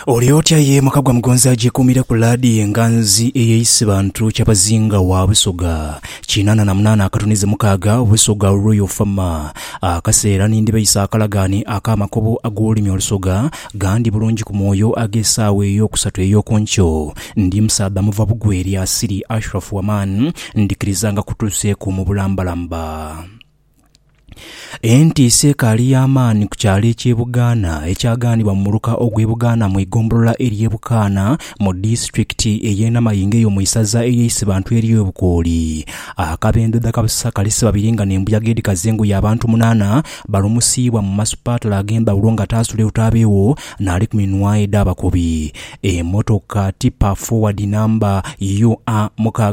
Oliotya ye mukagwa mugonza jekumira ku ladi enganzi eyeyise bantu kyabazinga wa Busoga 88 akatunize mukaga Busoga Royal Farmer akaseera n'indibe isakalagani akamakobo agolimi olusoga gandi bulungi ku mwoyo agesaawe eyokusatu eyokoncho ndi Musaada muva bugweri asiri Ashraf Waman ndikirizanga kutuse ku mu bulambalamba. Enti sekali y'amaani ku kyalo eky'Ebuganda ekyaganibwa mu muluka ogw'Ebuganda mu igombolola ery'Ebukana mu disitulikiti ey'Namayinga eyo mu isaza eryeyise bantu ery'Obukooli. Akabendeda kabisa kalisi babiri nga n'embuya g'edi kazengu y'abantu 8 balumusiibwa mu masupatala agenda bulonga taasule utabeewo n'ali ku minwa ed'abakobi. Emmotoka tipa forward number UA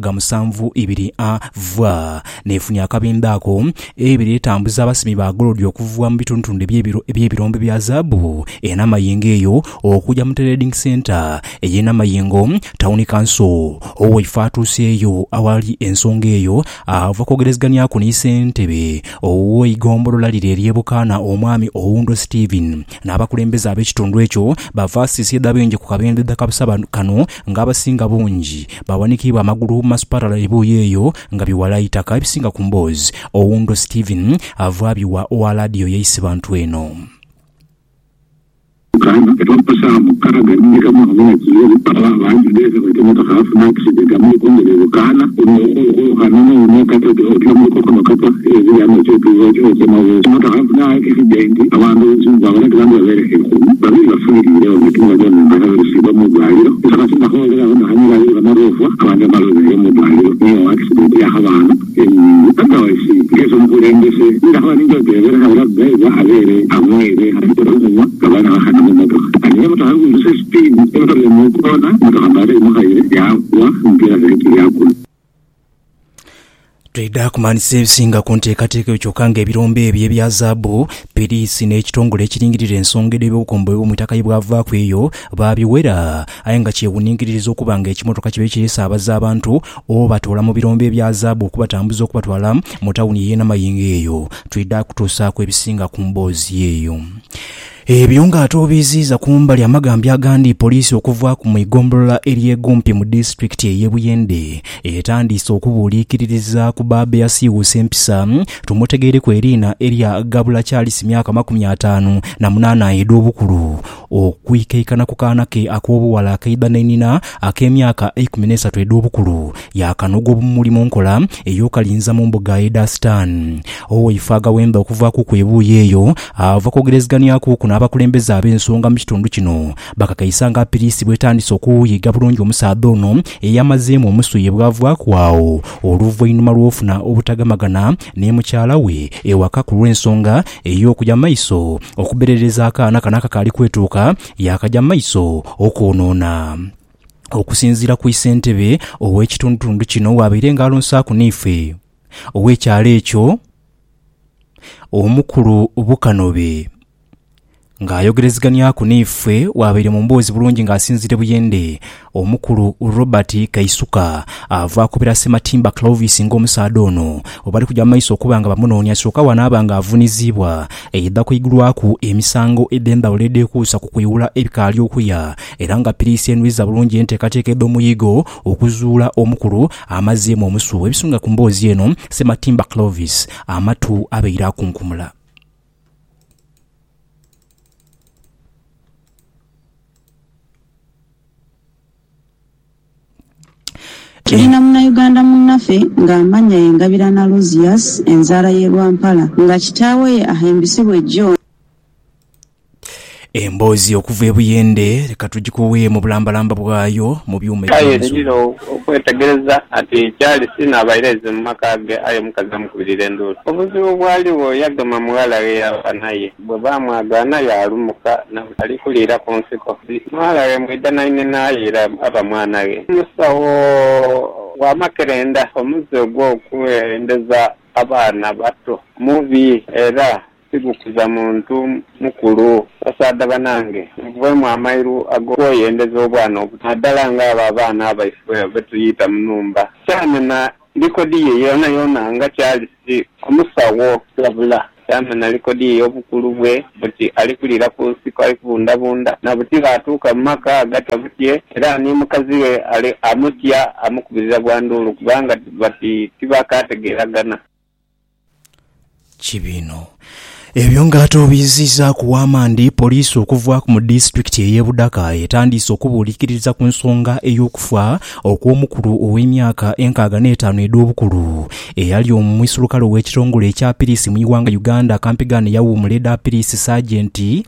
672AV neefunye akabenda ako ebiri etambuza abasimi ba golodi okuvuwa mu bitundu eby'ebirombe bya zaabu eNamayinga eyo okujja mu trading center ey'Namayingo town council owefa atuuseeyo awali ensonga eyo ava kwogerezeganya ku n'Issentebe ow'eigombolola liri ery'Ebukana omwami Owundo Stephen n'abakulembeze ab'ekitundu ekyo bavaasisi eddabenje ku kabendeda kabisa kano ng'abasinga bungi bawanikibwa amagulu mu masupatala ebuuyi eyo nga biwalayitaka ebisinga ku mboozi. Owundo Stephen avaabiwa owa radio yeyise bantu eno. Kana etopasa mukaga ndika mwana kiyo para abantu ndeka kutemeka hafu na kisibega mu kongere kana uno kata otimu kono kata ya mo cyo cyo mo mata hafu na kisidenti abantu zumba bana kandi bere heko bari bafuri leo bitunga jana mbara siba mu bwaliro saka sima ko ga na hanyira ya marofa abandi malo ya mu bwaliro ni accident ya habana kata wasi keso mkulengese ndaho ninjo bere habara bere habere amwere hatu rumu kabana hana Anyama tahu speed enter mu kona mtakabare muhaire ya wa mpira zetu yako. Trader kumanise ebisinga ku nteekateeka ekyokanga ebirombe ebyo ebya zaabu poliisi n'ekitongole ekiringirira ensonga y'obukombo bw'omutaka bwavaako eyo baabiwera aye nga kyewuninkiririza okuba nga ekimotoka kibe kyesaabaza abantu oba batoola mu birombe ebya zaabu okubatambuza okubatwala mu tawuni y'Namayinga eyo. Trader kutuusaako ebisinga ku mboozi eyo. Ebyo ng'ate obiziiza kumbali amagambo agandi poliisi okuva ku igombolola ery'Egumpi mu disitulikiti ey'Ebuyende etandise okubuuliikiririza ku baabe yasiiwuusa empisa tumutegeere ku eriina erya Gabula Charles myaka 58 ed'obukulu okwikeekana ku kaana ke ak'obuwala akaida n'ennina ak'emyaka 13 ed'obukulu yakanoga obumulimu nkola ey'okalinza mu mbuga Edastan. Oweifa Gawemba okuva ku ebuuyi eyo ava kwogerezeganyako n'abakulembeze ab'ensonga mu kitundu kino bakakayisa nga poliisi bwetandise okuyiga bulungi omusaadha ono eyamazeemu omusuye bwavaakwawo oluvannyuma lw'ofuna obutagamagana ne mukyala we ewaka ku lw'ensonga ey'okujja maiso okuberereza akaana kanaka kaali kwetuuka yakajja maiso okwonoona. Okusinziira ku Issentebe ow'ekitundu kino wabeere ng'alonsaako n'ife ow'ekyalo ekyo omukulu Bukanobe ng'ayogerezeganyako n'ife wabeere mu mboozi bulungi ng'asinzire Buyende omukulu Robert Kaisuka ava kubera Sematimba Clovis ng'omusaada ono obali kujja maiso okuba nga bamunoonya asooka wanaaba nga avunizibwa edda kuyigulwaku emisango ed'endawulo edekuusa ku kuyiwula ebikaali okuya era nga poliisi enwiza bulungi enteekateeka ed'omuyigo okuzuula omukulu amazeemu omusu. Ebisunga ku mboozi eno Sematimba Clovis amatu abeera akunkumula. Tulina Munnayuganda munnaffe ng'amannya ye Ngabirana Luzias enzaala ye Lwampala nga kitaawe ye ahembisibwa ejjo. Emboozi okuva e Buyende leka tugikuwe mu bulambalamba bwayo mu byuma ebyo okwetegereza ati kyali sina abaireze mu maka ge aye mukazi amukubirira endulu obuzibu bwaliwo yagama muwala we yabanaye bwe bamwagana yalumuka ali kuliira ku nsiko muwala we mwida naine nayira aba mwana we musawo wa Makerenda omuze ogw'okuendeza abaana bato mubi era sikukuza muntu mukulu basaada banange mvemu amairu agoyendeza obwana naddala ng'abo abaana abaife betuyita mu nnumba cyane na likodi ye yona nga kyali si omusawo Gabula tamana likodi y'obukulu bwe buti alikulira ku nsiko ali kubundabunda na buti batuuka mu maka agatabutye era ni mukazi we ali amutya amukubiriza bwanduulu kubanga bati tibakategeeragana kibino. Ebyo ng'ate obizizza ku Wamandi, poliisi okuva mu disitulikiti ey'e Budaka etandise okubuulikiriza ku nsonga ey'okufa okw'omukulu ow'emyaka 65 ed'obukulu eyali omumwisirukale w'ekitongole ekya Poliisi mu Iwanga Uganda Kampigani yawuumuledda Poliisi Sajenti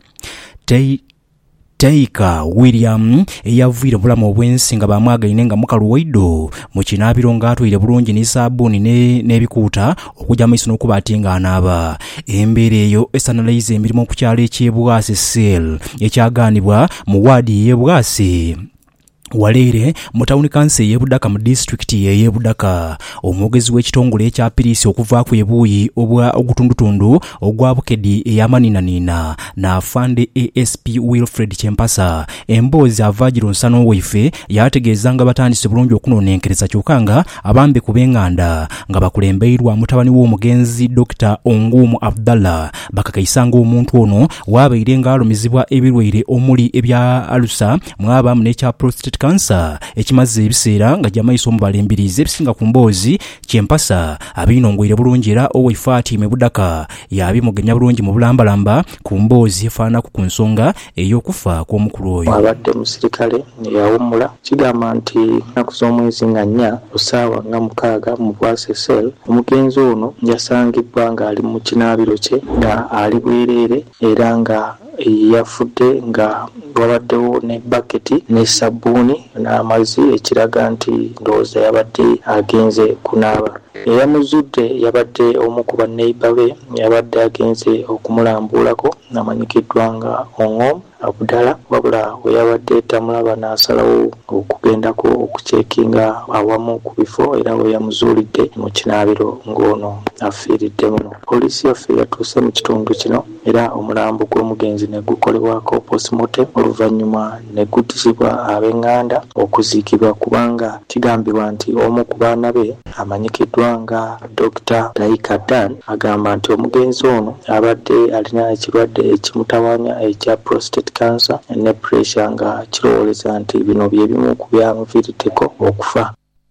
Taika William eyavuire bulamu obwensi nga bamwagaine nga mukalu waido mu kinaabiro ng'atwire bulungi ne sabbuuni n'ebikuuta okujja maiso n'okuba ate ng'anaaba. Embeera eyo esanaliza emirimu ku kyalo eky'Ebwase Sel ekyagaanibwa mu waadi y'Ebwase Waleere mu tawuni kansi ey'e Budaka mu disitulikiti ey'e Budaka. Omwogezi w'ekitongole ekya Poliisi okuva ku ebuuyi ogutundutundu ogwa Bukedi eyamaninaanina n'afande ASP Wilfred Kyempasa emboozi avaagiro nsano waife yategeeza nga batandise bulungi okunoonenkereza kyokka nga abambe ku b'enganda nga bakulembeirwa mutabani w'omugenzi Dr. Ongumu Abdallah bakakaisa ng'omuntu ono waabaire ng'alumizibwa ebirwaire omuli ebya alusa mwabamu n'ekya prostate cancer ekimaze ebiseera nga jamaiso mu balembirize ebisinga ku mboozi. Kyempasa abinongwire bulungi era owaifaati mu Budaka yabimugenya bulungi mu bulambalamba ku mboozi efaana ku nsonga ey'okufa kw'omukulu oyo. Abadde musirikale yawummula kigamba nti nnaku z'omwezi nga 4 lusaawa nga 6 mu Bwase Sel omugenzi ono yasangibwa ng'ali mu kinaabiro kye nga ali bwereere era nga yafudde nga wabaddewo ne baketi ne sabbuuni n'amazzi ekiraga nti ndowooza yabadde agenze kunaaba. Eyamuzudde yabadde omu ku banneiba be yabadde agenze okumulambuulako namanyikiddwa nga Ongomu Abdallah wabula we yabadde tamulaba n'asalawo okugendako okucekinga awamu ku bifo era we yamuzuulidde mu kinaabiro ng'ono afiiridde muno. Poliisi yaffe yatuuse mu kitundu kino era omulambo gw'omugenzi ne gukolebwako postmortem oluvannyuma ne guddizibwa ab'enganda okuziikibwa kubanga kigambibwa nti omu ku baana be amanyikiddwa nga Dr. Taika Dan agamba nti omugenzi ono abadde alina ekirwadde ekimutawaanya ekya prostate cancer ne pressure nga kirowooleza nti bino bye bimu ku byamuviiriddeko okufa.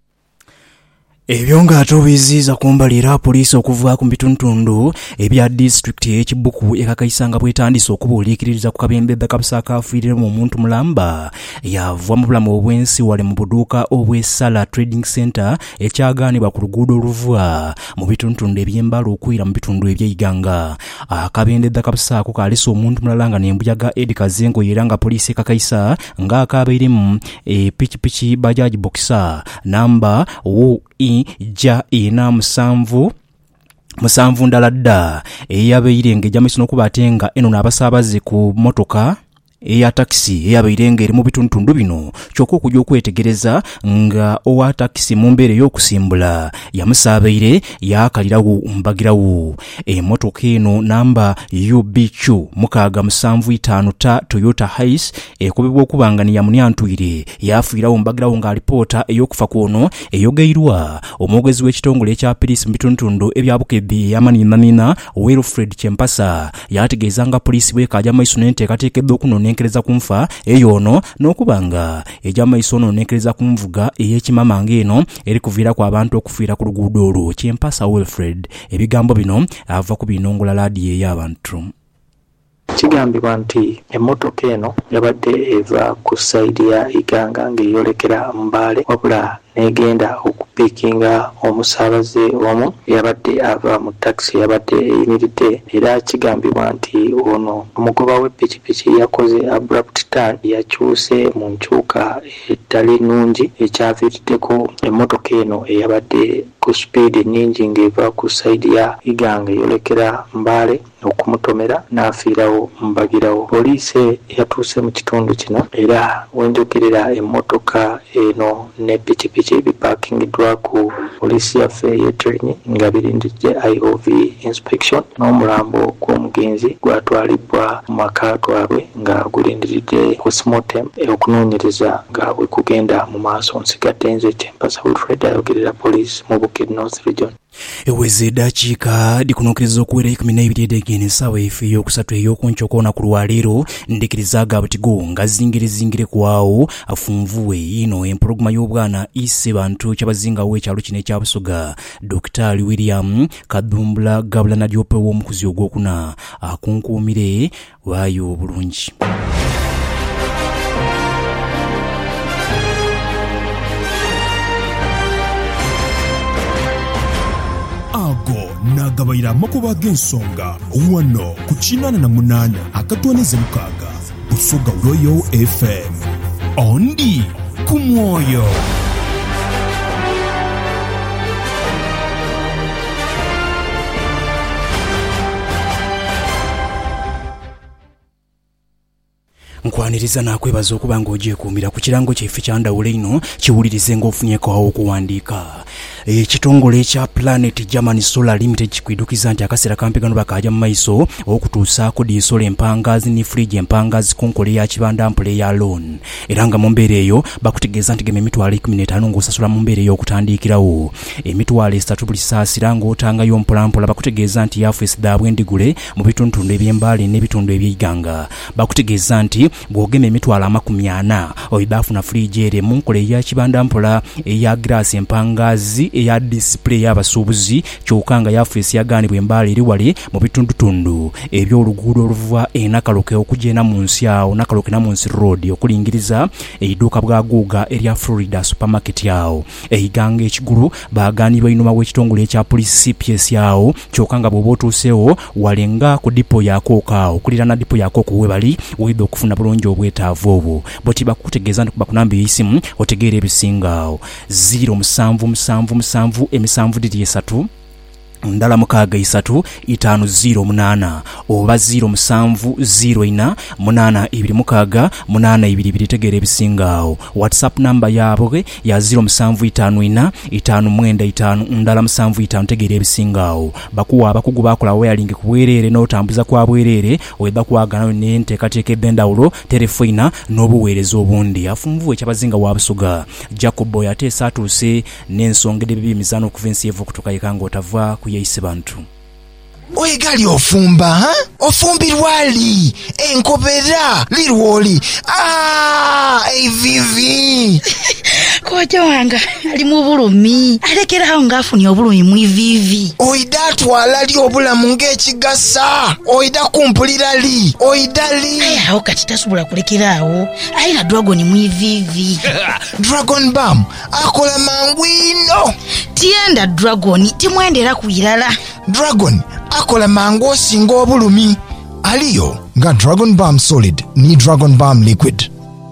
Ebyo ng'ate obiziiza kumbalira poliisi okuva ku bitundu ebya disitulikiti y'Ekibuku ekakaisa nga bwetandise okubuulikiririza ku kabembedde kabusa kaafiiremu omuntu mulamba yava mu bulamu obwensi wale mu buduuka obw'Essala Trading Center ekyagaanibwa ku luguudo oluva mu bitundu eby'embala okwira mu bitundu eby'Iganga. Akabendedde kabusa ako kaalisa omuntu mulala nga n'embuyaga Edi Kazengo era nga poliisi ekakaisa ng'akaabairemu pikipiki bajaji boxer namba ja ina musanvu ndala dda eyabeire ng'ejjamaiso n'okuba ate nga eno n'abasaabaze ku motoka eya taxi eyabeire ng'eri mu bitundu bino kyokka okujja okwetegereza nga owa taxi mu mbeera ey'okusimbula yamusaabaire yaakalirawo mbagirawo. Emmotoka eno namba UBQ 675 Toyota Hiace ekubibwa okuba nga niyamunyantwire yafiirawo mbagirawo nga alipoota ey'okufa kwono eyogeirwa omwogezi w'ekitongole ekya poliisi mu bitundu ebya Bukedi eyamaninaanina Wilfred Kyempasa yategeeza nga poliisi bwekajja maiso n'enteekateekeddwa okunoonenkereza ku nfa eyo ono n'okuba nga ejja maiso noonenkereza ku nvuga ey'ekimama ng'eno eri kuviirako abantu okufiira ku luguudo olwo. Kyempasa Wilfred ebigambo bino ava ku binongola laadiyo ey'abantu. Kigambibwa nti emmotoka eno yabadde eva ku sayidi ya Iganga ng'eyolekera Mbale wabula negenda okupikinga omusaabaze omu yabadde ava mu taxi yabadde eyimiridde era kigambibwa nti ono omugoba w'eppikipiki yakoze abrupt turn yakyuse mu nkyuka ettali nnungi ekyaviiriddeko emmotoka eno eyabadde ku speed nnyingi ng'eva ku sayidi ya Iganga eyolekera Mbale okumutomera n'afiirawo mbagirawo. Poliisi yatuuse mu kitundu kino era wenjogerera emmotoka eno ne pikipiki bipakingiddwa ku poliisi yaffe y'Etternyi nga birindidde IOV inspection n'omulambo gw'omugenzi gwatwalibbwa mu maka twabwe nga gulindiridde postmortem okunoonyereza nga bwe kugenda mu maaso. Nsigadde nze Kyempasa Wilfred ayogerera poliisi mu Kid North Region. Eweze dakiika dikunokereza okuwera 12 degene sawa ife yokusatu eyokunchokona ku lwaleero ndikirizaga butigo nga zingire kwawo afunvuwe ino empologoma y'obwana ise bantu kyabazingawo ekyalo kino ekya Busoga. Dr. William Kadumbula Gabula Nadyope w'omukuzi ogwokuna akunkuumire waayo bulungi. Ago nagabayira amakuba g'ensonga wano ku 88 akatwaneze mukaga Busoga Royal FM ondi ku mwoyo. Nkwaniriza nakwebaza okuba ng'ogiye kuumira ku kirango kyaffe kya Ndawula ino kiwulirize ng'ofunyeeko awo okuwandiika. Ekitongole ekya Planet German Solar Limited kikwidukiza nti akaseera kampigano bakajja mu maiso okutuusaako diisola empangazi ne fridge empangazi ku nkole ya kibanda mpula eya loan. Era nga mu mbeera eyo bakutegeeza nti gema emitwalo 15 ng'osasula mu mbeera ey'okutandikirawo. Emitwalo 3 buli saasira ng'otangayo mpolampola bakutegeeza nti yafeesi daabwe endigule mu bitundu eby'embaale n'ebitundu eby'Iganga. Bakutegeeza nti bw'ogema emitwalo 40 oyibaafuna fridge ere mu nkole ya kibanda mpola eya glass empangazi eya display y'abasuubuzi kyokka nga yafeesi yagaanibwa embaala eri wale mu bitundutundu eby'oluguudo oluva Nakaloke okujja mu nsi awo Nakaloke Namunsi Road okulingiriza edduuka bwa Guuga erya Florida supermarket yawo. Eiganga ekigulu baagaanibwa einuma w'ekitongole ekya police CPS yawo kyokka nga bw'oba otuuseewo walenga ku dipo yakooka okulira na dipo yakooka we bali weyida okufuna bulungi obwetaavu obwo. Bw'oti bakutegeeza nti kuba kunamba y'essimu otegeera ebisingaawo 077 emisanvu diri 3 ndala mukaga 3 508 oba 0704 826 822 tegeera ebisingaawo. WhatsApp namba yaabwe ya 0754 595 ndala 75 tegeera ebisingaawo. Bakuwa abakugu bakola wiring ku bwereere n'otambuza kwa bwereere weba kwagana n'enteekateeka ebbendawulo telefona n'obuweereza obundi. Afunvuwe ekyabazinga wa Busoga Jacob yateesa atuuse n'ensonga eby'emizaano okuva ensi evu kutuka yekanga otava kuyeyise bantu. Oigali ofumba, ha? Ofumbirwa li, enkobera, lirwoli. Vivi. Kocha wanga, ali mu bulumi. Alekeraho ngafuni obulumi mu Vivi. Oida twala li obulamu ng'ekigasa. Oida kumpulira li, oida li. Aho kati tasubula kulekeraho. Alina dragon mu Vivi. Dragon Balm, akola mangwino. Tienda dragon, timwendera kuilala. Dragon, akola mango osinga obulumi. Aliyo nga Dragon Balm Solid ni Dragon Balm Liquid.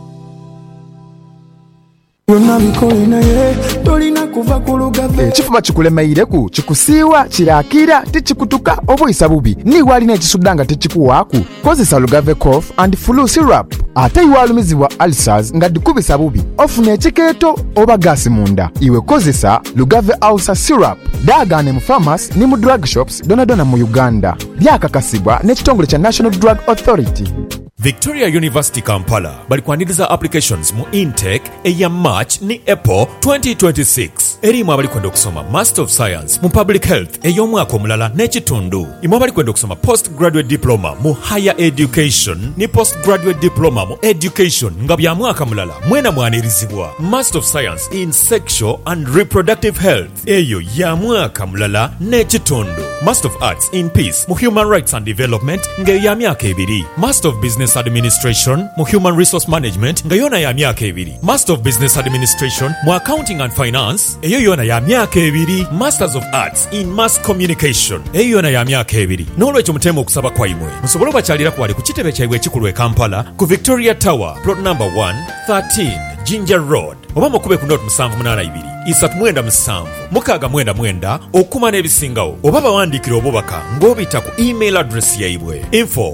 Ekifuba kikulemeireku kikusiiwa kirakira tikikutuka obuyisa bubi niwalina ekisudda nga tekikuwaaku kozesa Lugave Cough and Flu Syrup ate iwalumizibwa ulcers nga dikubisa bubi ofuna ekikeeto oba gaasi munda iwe kozesa Lugave Ulcer Syrup daagane mu pharmacy ne mu drug shops donadona mu Uganda byakakasibwa n'ekitongole kya National Drug Authority. Victoria University Kampala balikwaniriza applications mu intake eya March ni April 2026. Erimu abalikwenda okusoma Master of Science mu Public Health ey'omwaka omulala n'ekitundu. Imu abalikwenda okusoma Postgraduate Diploma mu Higher Education ni Postgraduate Diploma mu Education nga bya mwaka mulala mwena mwanirizibwa. Master of Science in Sexual and Reproductive Health eyo ya mwaka mulala n'ekitundu. Master of Arts in Peace mu Human Rights and Development nga ya myaka 2. Master of Business Administration mu Human Resource Management nga yona ya myaka 2. Master of Business Administration mu Accounting and Finance eyo yona ya myaka 2. Masters of Arts in Mass Communication eyo yona ya myaka 2. N'olwekyo mutema okusaba kwaimwe musobole bakyalira kwali ku kitebe kyabwe ekikulu e Kampala ku Victoria Tower plot number 113 Ginger Road oba mukube ku note 782 397 699 okuma n'ebisingawo oba bawandiikira obubaka ng'obita ku email address yaibwe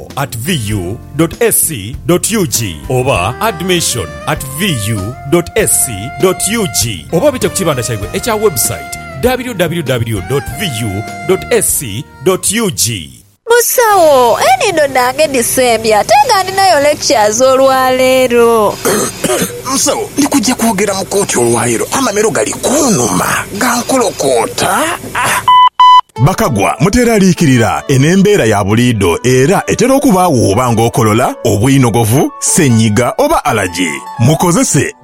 info@vu.sc.ug oba admission@vu.sc.ug oba bite ku kibanda kyaibwe ekya website www.vu.sc.ug. Musawo, enindo nange December, tenga ndinayo lectures olwaleero. Musawo, ndikujja kwogera mu kooti olwaleero, amamero gali kunuma, gankolokota. Bakagwa muteraliikirira enembeera ya buliido era etera okubaawo oba ng'okolola, obuyinogovu, ssenyiga oba alaji. Mukozese